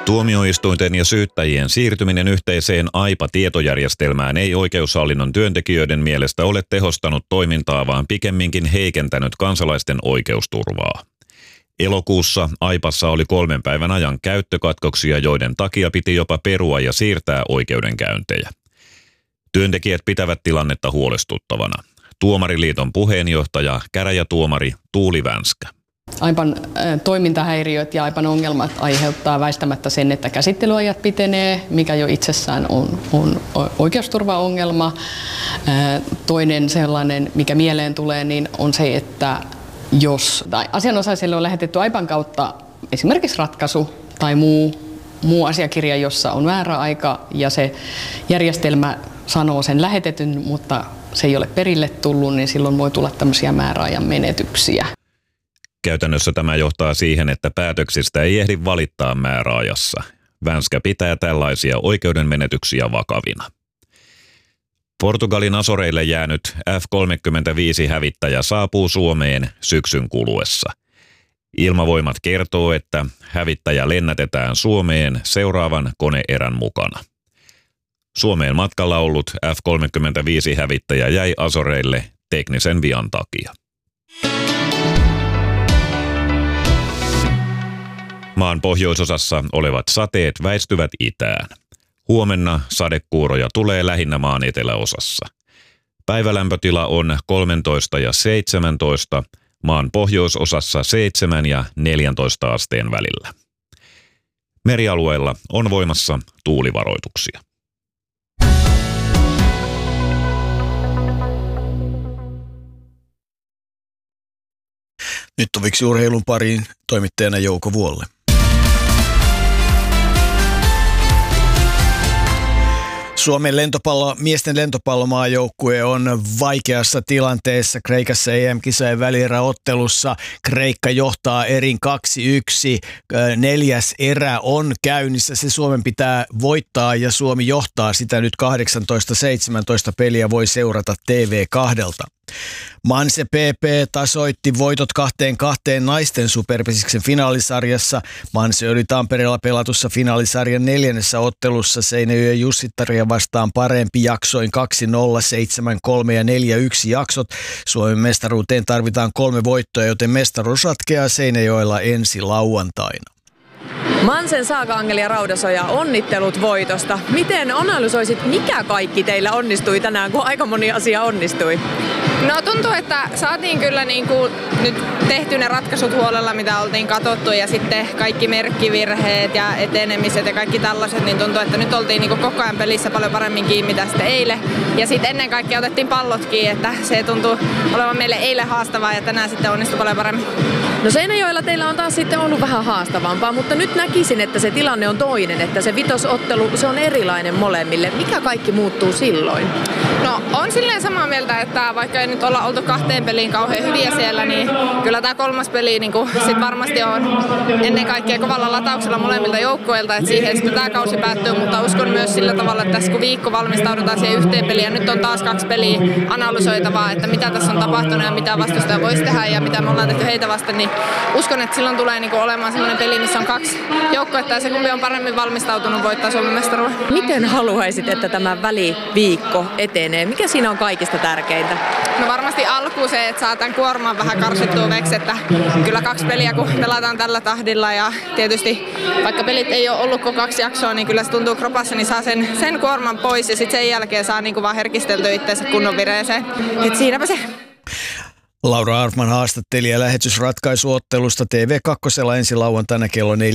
Tuomioistuinten ja syyttäjien siirtyminen yhteiseen AIPA-tietojärjestelmään ei oikeushallinnon työntekijöiden mielestä ole tehostanut toimintaa, vaan pikemminkin heikentänyt kansalaisten oikeusturvaa. Elokuussa AIPassa oli 3 päivän ajan käyttökatkoksia, joiden takia piti jopa perua ja siirtää oikeudenkäyntejä. Työntekijät pitävät tilannetta huolestuttavana. Tuomariliiton puheenjohtaja, käräjätuomari Tuuli Vänskä. AIPAn toimintahäiriöt ja AIPAn ongelmat aiheuttaa väistämättä sen, että käsittelyajat pitenee, mikä jo itsessään on oikeusturvaongelma. Toinen sellainen, mikä mieleen tulee, niin on se, että jos asianosaisille on lähetetty AIPAn kautta esimerkiksi ratkaisu tai muu asiakirja, jossa on määräaika ja se järjestelmä sanoo sen lähetetyn, mutta se ei ole perille tullut, niin silloin voi tulla tämmöisiä määräajan menetyksiä. Käytännössä tämä johtaa siihen, että päätöksistä ei ehdi valittaa määräajassa. Vänskä pitää tällaisia oikeudenmenetyksiä vakavina. Portugalin Azoreille jäänyt F-35-hävittäjä saapuu Suomeen syksyn kuluessa. Ilmavoimat kertoo, että hävittäjä lennätetään Suomeen seuraavan koneerän mukana. Suomeen matkalla ollut F-35-hävittäjä jäi Azoreille teknisen vian takia. Maan pohjoisosassa olevat sateet väistyvät itään. Huomenna sadekuuroja tulee lähinnä maan eteläosassa. Päivälämpötila on 13 ja 17, maan pohjoisosassa 7 ja 14 asteen välillä. Merialueella on voimassa tuulivaroituksia. Nyt tuviksi urheilun pariin toimittajana Jouko Vuolle. Suomen miesten lentopallomaajoukkue on vaikeassa tilanteessa Kreikassa EM-kisojen välieräottelussa. Kreikka johtaa erin 2-1. 4. erä on käynnissä. Se Suomen pitää voittaa ja Suomi johtaa sitä nyt 18-17 peliä voi seurata TV2. Manse PP tasoitti voitot 2-2 naisten superpesiksen finaalisarjassa. Manse oli Tampereella pelatussa finaalisarjan 4. ottelussa Seinäjoen Jussittaria vastaan parempi jaksoin 2-0, 7-3 ja 4-1 jaksot. Suomen mestaruuteen tarvitaan 3 voittoa, joten mestaruus ratkeaa Seinäjoella ensi lauantaina. Mansen Saaka-Angeli ja Raudasoja, onnittelut voitosta. Miten analysoisit, mikä kaikki teillä onnistui tänään, kun aika moni asia onnistui? No tuntuu, että saatiin kyllä nyt tehty ne ratkaisut huolella, mitä oltiin katsottu ja sitten kaikki merkkivirheet ja etenemiset ja kaikki tällaiset, niin tuntuu, että nyt oltiin koko ajan pelissä paljon paremmin kiinni mitä sitten eilen. Ja sitten ennen kaikkea otettiin pallotkin, että se tuntuu olevan meille eilen haastavaa ja tänään sitten onnistui paljon paremmin. No Seinäjoella teillä on taas sitten ollut vähän haastavampaa, mutta nyt näkisin, että se tilanne on toinen, että se vitosottelu, se on erilainen molemmille. Mikä kaikki muuttuu silloin? No on silleen samaa mieltä, että vaikka ei nyt olla oltu 2 peliin kauhean hyviä siellä, niin kyllä tämä 3. peli sit varmasti on ennen kaikkea kovalla latauksella molemmilta joukkueilta, että siihen sitten tämä kausi päättyy, mutta uskon myös sillä tavalla, että tässä kun viikko valmistaudutaan siihen yhteen peliin ja nyt on taas 2 peliä analysoitavaa, että mitä tässä on tapahtunut ja mitä vastustaja voisi tehdä ja mitä me ollaan tehty heitä vastaan, niin uskon, että silloin tulee olemaan sellainen peli, missä on 2 joukkuetta ja se kumpi on paremmin valmistautunut voittaa Suomen mestaruuden. Miten haluaisit, että tämä väliviikko etenee? Mikä siinä on kaikista tärkeintä? No varmasti alkuun se, että saa tämän kuorman vähän karsittua veksi, että kyllä 2 peliä kun pelataan tällä tahdilla ja tietysti vaikka pelit ei ole ollut kuin 2 jaksoa, niin kyllä se tuntuu kropassa, niin saa sen kuorman pois ja sitten sen jälkeen saa vaan herkisteltyä itseensä kunnon vireeseen. Et siinäpä se. Laura Arfman haastatteli ja lähetysratkaisuottelusta TV2 ensi lauantaina kello 14.45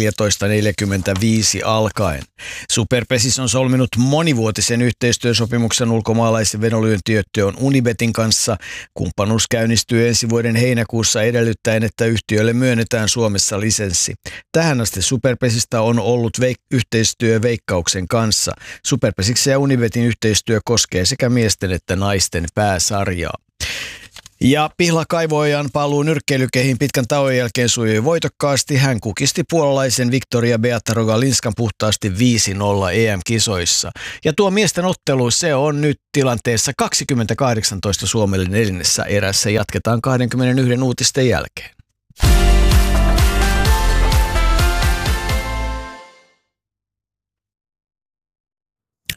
alkaen. Superpesis on solminut monivuotisen yhteistyösopimuksen ulkomaalaisen vedonlyöntiyhtiön Unibetin kanssa. Kumppanuus käynnistyy ensi vuoden heinäkuussa edellyttäen, että yhtiölle myönnetään Suomessa lisenssi. Tähän asti Superpesistä on ollut yhteistyö Veikkauksen kanssa. Superpesiksen ja Unibetin yhteistyö koskee sekä miesten että naisten pääsarjaa. Ja Pihla Kaivojan paluu nyrkkeilykehiin pitkän tauon jälkeen sujui voitokkaasti. Hän kukisti puolalaisen Victoria Beata Rogalinskan puhtaasti 5-0 EM-kisoissa. Ja tuo miesten ottelu, se on nyt tilanteessa 2018 Suomelle 4. erässä. Jatketaan 21 uutisten jälkeen.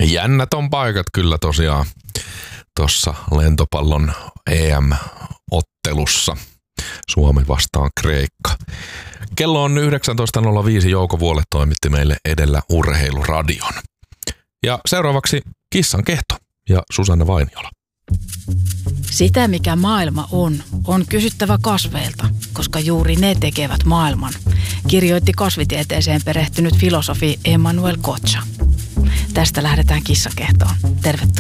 Jännät on paikat kyllä tosiaan tuossa lentopallon EM-ottelussa. Suomi vastaan Kreikka. Kello on 19.05. Jouko Vuole toimitti meille edellä Urheiluradion. Ja seuraavaksi Kissan kehto ja Susanna Vainiola. Sitä, mikä maailma on kysyttävä kasveilta, koska juuri ne tekevät maailman, kirjoitti kasvitieteeseen perehtynyt filosofi Emmanuel Kocha. Tästä lähdetään kissakehtoon. Tervetuloa.